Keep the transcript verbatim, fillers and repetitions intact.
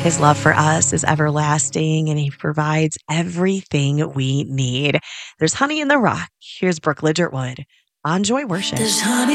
His love for us is everlasting and he provides everything we need. There's honey in the rock. Here's Brooke Ligertwood on Joy Worship. There's honey